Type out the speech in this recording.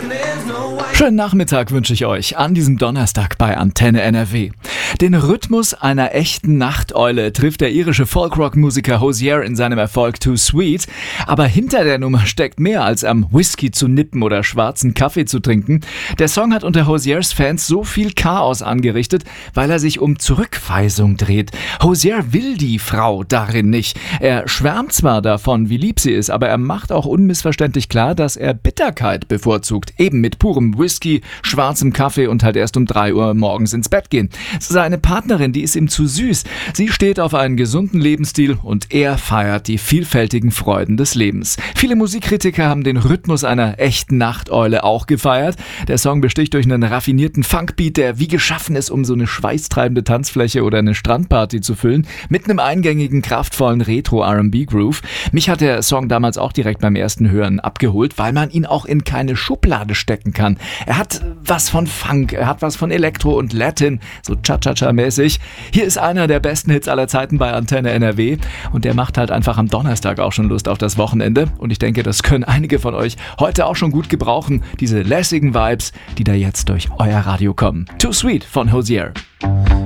Schönen Nachmittag wünsche ich euch an diesem Donnerstag bei Antenne NRW. Den Rhythmus einer echten Nachteule trifft der irische Folkrock-Musiker Hozier in seinem Erfolg Too Sweet. Aber hinter der Nummer steckt mehr als am Whisky zu nippen oder schwarzen Kaffee zu trinken. Der Song hat unter Hoziers Fans so viel Chaos angerichtet, weil er sich um Zurückweisung dreht. Hozier will die Frau darin nicht. Er schwärmt zwar davon, wie lieb sie ist, aber er macht auch unmissverständlich klar, dass er Bitterkeit bevorzugt. Eben mit purem Whisky, schwarzem Kaffee und halt erst um 3 Uhr morgens ins Bett gehen. Seine Partnerin, die ist ihm zu süß. Sie steht auf einen gesunden Lebensstil und er feiert die vielfältigen Freuden des Lebens. Viele Musikkritiker haben den Rhythmus einer echten Nachteule auch gefeiert. Der Song besticht durch einen raffinierten Funkbeat, der wie geschaffen ist, um so eine schweißtreibende Tanzfläche oder eine Strandparty zu füllen, mit einem eingängigen, kraftvollen Retro-R&B-Groove. Mich hat der Song damals auch direkt beim ersten Hören abgeholt, weil man ihn auch in keine Schublade stecken kann. Er hat was von Funk, er hat was von Elektro und Latin, so Cha-Cha-Cha-mäßig. Hier ist einer der besten Hits aller Zeiten bei Antenne NRW und der macht halt einfach am Donnerstag auch schon Lust auf das Wochenende und ich denke, das können einige von euch heute auch schon gut gebrauchen, diese lässigen Vibes, die da jetzt durch euer Radio kommen. Too Sweet von Hozier.